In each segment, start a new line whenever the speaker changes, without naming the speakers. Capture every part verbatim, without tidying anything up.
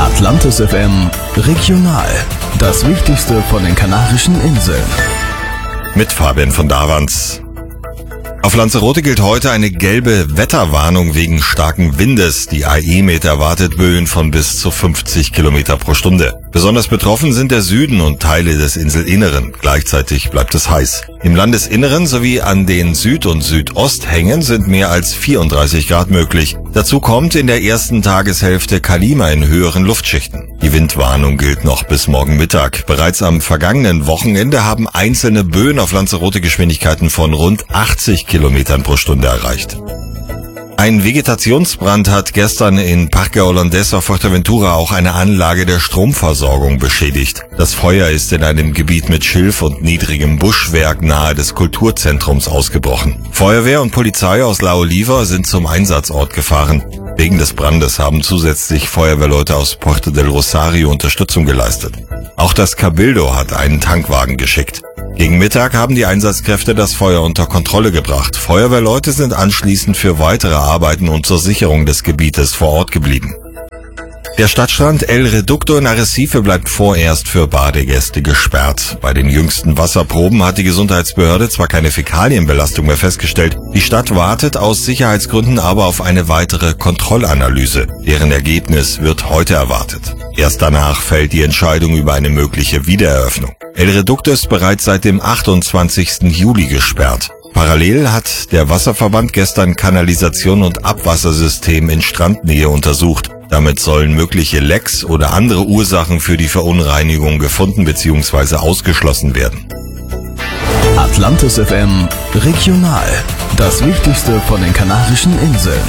Atlantis F M Regional. Das Wichtigste von den Kanarischen Inseln.
Mit Fabian von Davans. Auf Lanzarote gilt heute eine gelbe Wetterwarnung wegen starken Windes. Die A E M E T erwartet Böen von bis zu fünfzig Kilometer pro Stunde. Besonders betroffen sind der Süden und Teile des Inselinneren. Gleichzeitig bleibt es heiß. Im Landesinneren sowie an den Süd- und Südosthängen sind mehr als vierunddreißig Grad möglich. Dazu kommt in der ersten Tageshälfte Kalima in höheren Luftschichten. Die Windwarnung gilt noch bis morgen Mittag. Bereits am vergangenen Wochenende haben einzelne Böen auf Lanzarote Geschwindigkeiten von rund achtzig Kilometern pro Stunde erreicht. Ein Vegetationsbrand hat gestern in Parque Holandés auf Fuerteventura auch eine Anlage der Stromversorgung beschädigt. Das Feuer ist in einem Gebiet mit Schilf und niedrigem Buschwerk nahe des Kulturzentrums ausgebrochen. Feuerwehr und Polizei aus La Oliva sind zum Einsatzort gefahren. Wegen des Brandes haben zusätzlich Feuerwehrleute aus Puerto del Rosario Unterstützung geleistet. Auch das Cabildo hat einen Tankwagen geschickt. Gegen Mittag haben die Einsatzkräfte das Feuer unter Kontrolle gebracht. Feuerwehrleute sind anschließend für weitere Arbeiten und zur Sicherung des Gebietes vor Ort geblieben. Der Stadtstrand El Reducto in Arrecife bleibt vorerst für Badegäste gesperrt. Bei den jüngsten Wasserproben hat die Gesundheitsbehörde zwar keine Fäkalienbelastung mehr festgestellt, die Stadt wartet aus Sicherheitsgründen aber auf eine weitere Kontrollanalyse. Deren Ergebnis wird heute erwartet. Erst danach fällt die Entscheidung über eine mögliche Wiedereröffnung. El Reducto ist bereits seit dem achtundzwanzigsten Juli gesperrt. Parallel hat der Wasserverband gestern Kanalisation und Abwassersystem in Strandnähe untersucht. Damit sollen mögliche Lecks oder andere Ursachen für die Verunreinigung gefunden bzw. ausgeschlossen werden.
Atlantis F M Regional. Das Wichtigste von den Kanarischen Inseln.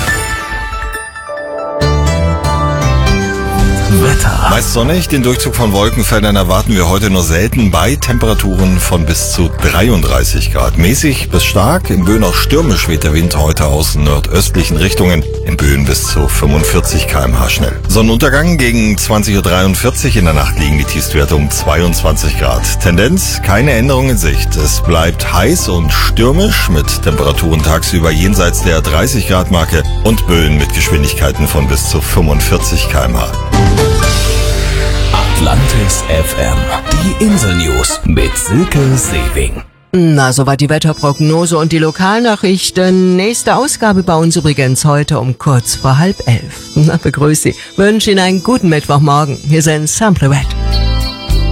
Wetter.
Meist sonnig, den Durchzug von Wolkenfeldern erwarten wir heute nur selten bei Temperaturen von bis zu dreiunddreißig Grad. Mäßig bis stark, in Böen auch stürmisch weht der Wind heute aus nordöstlichen Richtungen, in Böen bis zu fünfundvierzig Kilometer pro Stunde schnell. Sonnenuntergang gegen zwanzig Uhr dreiundvierzig, in der Nacht liegen die Tiefstwerte um zweiundzwanzig Grad. Tendenz, keine Änderung in Sicht. Es bleibt heiß und stürmisch mit Temperaturen tagsüber jenseits der dreißig Grad Marke und Böen mit Geschwindigkeiten von bis zu fünfundvierzig Kilometer pro Stunde.
Atlantis F M. Die Insel-News mit Silke Sewing.
Na, soweit die Wetterprognose und die Lokalnachrichten. Nächste Ausgabe bei uns übrigens heute um kurz vor halb elf. Na, begrüß Sie. Wünsche Ihnen einen guten Mittwochmorgen. Hier sind Sample Red.